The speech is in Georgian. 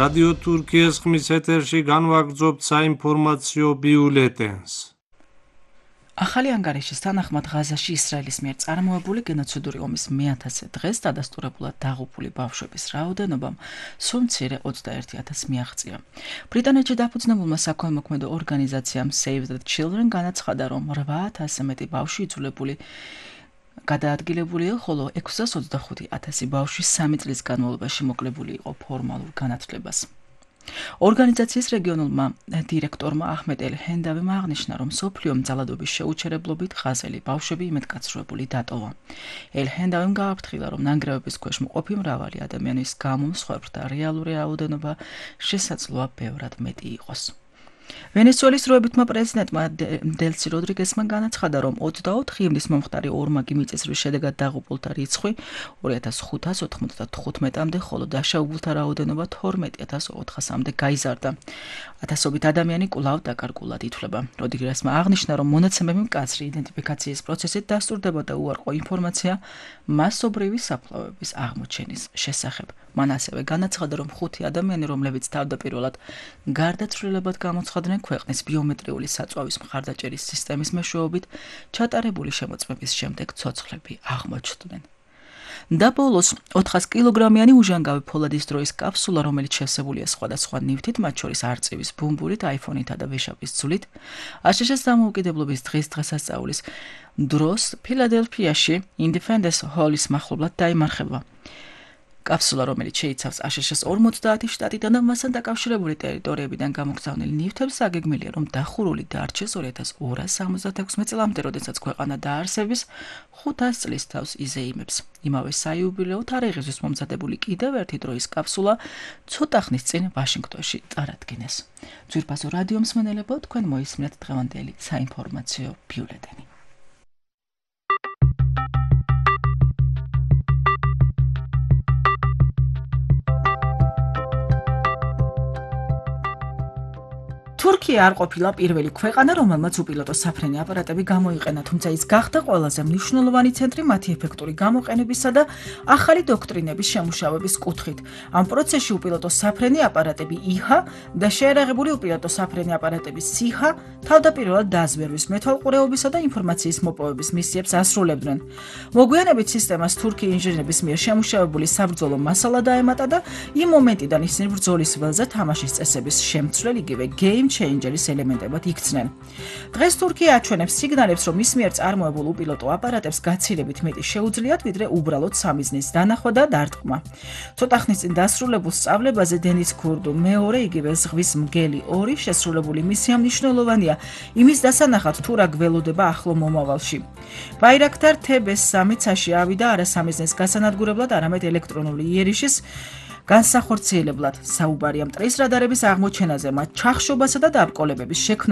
რადიო თურქიის ხმის ეთერში განვაგრძობთ საინფორმაციო ბიულეტენს. ახალი ანგარიშის თანახმად ღაზაში ისრაელის მიერ წარმოებული გენოციდური ომის მე-1000 დღეს დადასტურებულად დაღუპული ბავშვების რაოდენობამ სულ მცირე 21,000 მიაღწია. ბრიტანეთში დაფუძნებულმა საქველმოქმედო ორგანიზაციამ Save the Children განაცხადა, რომ 8,000-ზე მეტი ბავშვი იძულებული გადაადგილებულია, ხოლო 625,000 ბავშვი 3 წლის განმავლობაში მოკლებული იყო ფორმალურ განათლებას. ორგანიზაციის რეგიონულმა დირექტორმა აჰმედ ელ-ჰენდავიმ აღნიშნა, რომ მსოფლიო მძალადობის შეუჩერებლობით ღაზელი ბავშვები იმედგაცრუებული დატოვა. ელ-ჰენდავიმ გააფრთხილა, რომ ნანგრევების ქვეშ მყოფი მრავალი ადამიანის გამო მსხვერპლთა რეალური რაოდენობა შესაძლოა ბევრად მეტი იყოს. ვენესუელის როებითმა პრეზიდენტმა დელსი როდრიგესმა განაცხადა, რომ 24 ივნისს მომხდარი ორმაგი მიწისძვრის შედეგად დაღუპულთა რიცხვი 2,595-მდე, ხოლო დაშაუებულთა რაოდენობა 12,400-მდე გაიზარდა. ათასობით ადამიანი კვლავ დაკარგულად ითვლება. როდრიგესმა აღნიშნა, რომ მონაცემები მკაცრი იდენტიფიკაციის პროცესით დასტურდება და უარყო ინფორმაცია მასობრივი საფლავების აღმოჩენის შესახებ. მან ასევე განაცხადა, რომ 5 ადამიანი, რომლებიც თავდაპირველად გარდაცვლილებად გამოცხადნენ ქვეყნის ბიომეტრიული საწვავის მხარდაჭერის სისტემის მეშვეობით, ჩატარებული შემოწმების შემდეგ ცოცხლები აღმოჩნდნენ. და ბოლოს 400 კილოგრამიანი უჟანგავი ფოლადის დროის კაფსულა, რომელიც შევსებულია სხვადასხვა ნივთით, მათ შორის არწივის ბუმბულით, აიფონითა და ვეშაპის ძვლით, აშშ-ის დამოუკიდებლობის დღის დღესასწაულის დროს ფილადელფიაში ინდიფენდენს ჰოლის მახლობლად დაიმარხება. კაფსულა, რომელიც შეიცავს აშშ-ის 50 შტატიდან და მასთან დაკავშირებული ტერიტორიებიდან გამოგზავნილ ნივთებს, აგეგმილია, რომ დახურული დარჩეს 2276 წლამდე, როდესაც ქვეყანა დაარსების 500 წლის თავს იზეიმებს. იმავე საიუბილეოდ თარიღისთვის მომზადებული კიდევ ერთი დროის კაფსულა ცოტა ხნის წინ ვაშინგტონში წარადგინეს. ძვირფასო რადიო მსმენელებო, თქვენ მოისმინეთ დღევანდელი საინფორმაციო ბიულეტენი. თურქია არ ყოფილა პირველი ქვეყანა, რომელმაც უპილოტო საფრენი აპარატები გამოიყენა, თუმცა ის გახდა ყველაზე მნიშვნელოვანი ცენტრი მათი ეფექტური გამოყენებისა და ახალი დოქტრინების შემუშავების კუთხით. ამ პროცესში უპილოტო საფრენი აპარატები IHA და შეერაღებული უპილოტო საფრენი აპარატები SIHA თავდაპირველად დაზვერვის, მეთვალყურეობისა და ინფორმაციის მოპოვების მისიებს ასრულებდნენ. მოგვიანებით სისტემას თურქი ინჟინერების მიერ შემუშავებული საბრძოლო მასალა დაემატა და იმ მომენტიდან ისინი ბრძოლის ველზე თამაშის წესების შემცვლელ, იგივე game changeris ელემენტებად იქცნენ. დღეს თურქია აჩვენებს სიგნალებს, რომ ის მიერ წარმოებულ უპილოტო აპარატებს გაცილებით მეტი შეუძლიათ, ვიდრე უბრალოდ სამიზნის დანახვა და დარტყმა. ცოტა ხნის წინ დასრულებულ სწავლებაზე დენის ქურდუ მეორე, იგივე ზღვის მგელი 2 შესრულებული მისია მნიშვნელოვანია იმის დასანახად, თუ რა გველოდება ახლო მომავალში. ბაირაქტარ TB3 ცაში ავიდა არა სამიზნის გასანადგურებლად, არამედ ელექტრონული იერიშის განსახორციელებლად. საუბარია მტრის რადარების აღმოჩენაზე, მათ ჩახშობასა და დაბრკოლებების შექმნაზე.